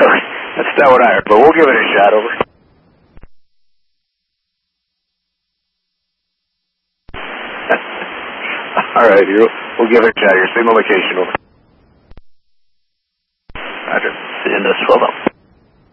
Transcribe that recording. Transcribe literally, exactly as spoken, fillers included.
That's not what I heard, but we'll give it a shot. Over. All right, you. We'll give it a shot. Your signal location. Over. Roger. See you in this. Well done.